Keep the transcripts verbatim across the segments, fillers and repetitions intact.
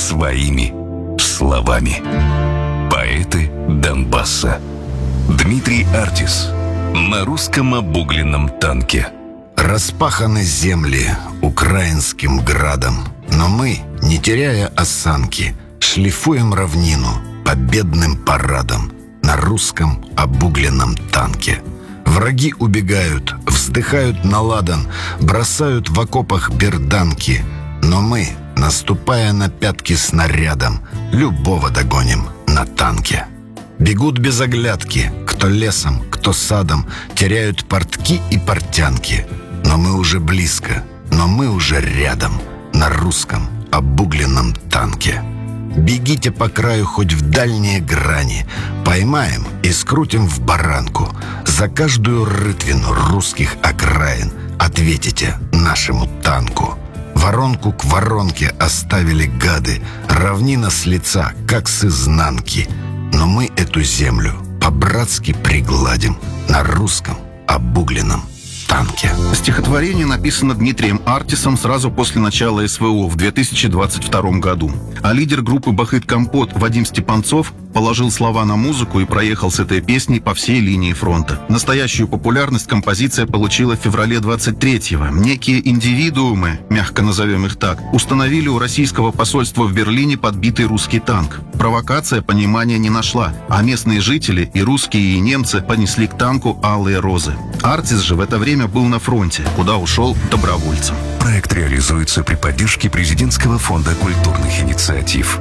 своими словами. Поэты Донбасса. Дмитрий Артис. На русском обугленном танке. Распаханы земли украинским градом, но мы, не теряя осанки, шлифуем равнину победным парадом на русском обугленном танке. Враги убегают, вздыхают на ладан, бросают в окопах берданки, но мы, наступая на пятки снарядом, любого догоним на танке. Бегут без оглядки, кто лесом, кто садом, теряют портки и портянки. Но мы уже близко, но мы уже рядом, на русском обугленном танке. Бегите по краю хоть в дальние грани, поймаем и скрутим в баранку. За каждую рытвину русских окраин ответите нашему танку. Воронку к воронке оставили гады, равнина с лица, как с изнанки. Но мы эту землю по-братски пригладим на русском обугленном танке. Стихотворение написано Дмитрием Артисом сразу после начала СВО в две тысячи двадцать втором году. А лидер группы «Бахыт-Компот» Вадим Степанцов положил слова на музыку и проехал с этой песней по всей линии фронта. Настоящую популярность композиция получила в феврале двадцать третьего. Некие индивидуумы, мягко назовем их так, установили у российского посольства в Берлине подбитый русский танк. Провокация понимания не нашла, а местные жители, и русские, и немцы, понесли к танку алые розы. Артис же в это время был на фронте, куда ушел добровольцем. Проект реализуется при поддержке Президентского фонда культурных инициатив.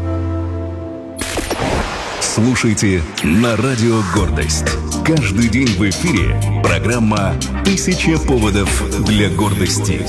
Слушайте на радио «Гордость». Каждый день в эфире программа «Тысяча поводов для гордости».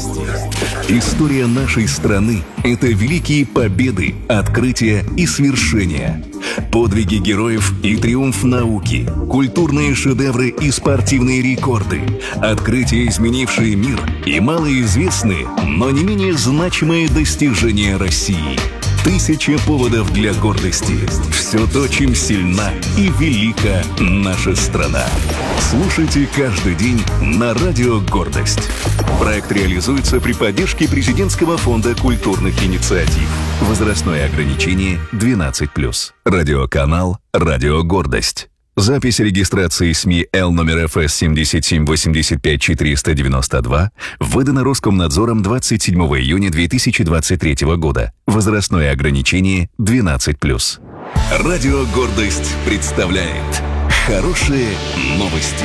История нашей страны – это великие победы, открытия и свершения. Подвиги героев и триумф науки, культурные шедевры и спортивные рекорды, открытия, изменившие мир, и малоизвестные, но не менее значимые достижения России. Тысяча поводов для гордости. Все то, чем сильна и велика наша страна. Слушайте каждый день на радио «Гордость». Проект реализуется при поддержке Президентского фонда культурных инициатив. Возрастное ограничение двенадцать плюс. Радиоканал «Радио Гордость». Запись регистрации СМИ Л номер эф эс семь семь восемь пять четыре девять два выдана Роскомнадзором двадцать седьмого июня две тысячи двадцать третьего года. Возрастное ограничение двенадцать плюс. Радио «Гордость» представляет хорошие новости.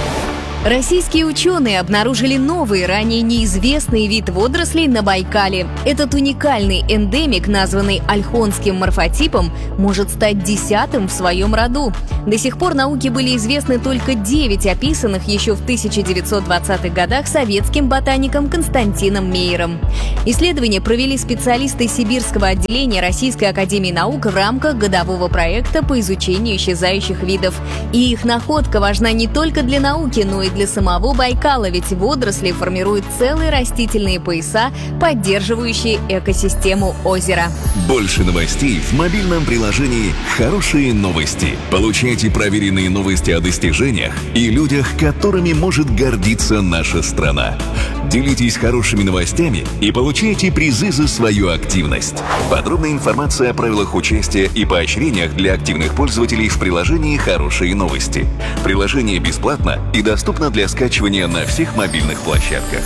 Российские ученые обнаружили новый, ранее неизвестный вид водорослей на Байкале. Этот уникальный эндемик, названный ольхонским морфотипом, может стать десятым в своем роду. До сих пор науке были известны только девять описанных еще в тысяча девятьсот двадцатых годах советским ботаником Константином Мейером. Исследования провели специалисты Сибирского отделения Российской академии наук в рамках годового проекта по изучению исчезающих видов. И их находка важна не только для науки, но и для самого Байкала, ведь водоросли формируют целые растительные пояса, поддерживающие экосистему озера. Больше новостей в мобильном приложении «Хорошие новости». Получайте проверенные новости о достижениях и людях, которыми может гордиться наша страна. Делитесь хорошими новостями и получайте призы за свою активность. Подробная информация о правилах участия и поощрениях для активных пользователей в приложении «Хорошие новости». Приложение бесплатно и доступно для скачивания на всех мобильных площадках.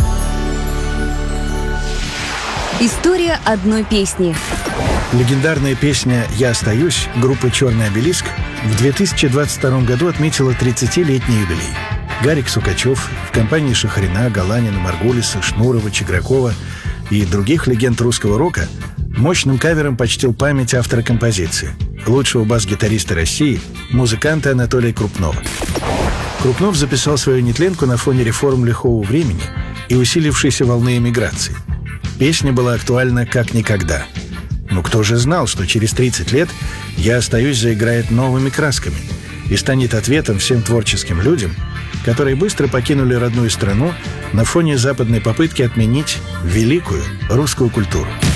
История одной песни. Легендарная песня «Я остаюсь» группы «Черный обелиск» в две тысячи двадцать втором году отметила тридцатилетний юбилей. Гарик Сукачев в компании Шахрина, Галанина, Маргулиса, Шнурова, Чигракова и других легенд русского рока мощным кавером почтил память автора композиции, лучшего бас-гитариста России, музыканта Анатолия Крупнова. Крупнов записал свою нетленку на фоне реформ лихого времени и усилившейся волны эмиграции. Песня была актуальна как никогда. Но кто же знал, что через тридцать лет «Я остаюсь» заиграет новыми красками и станет ответом всем творческим людям, которые быстро покинули родную страну на фоне западной попытки отменить великую русскую культуру.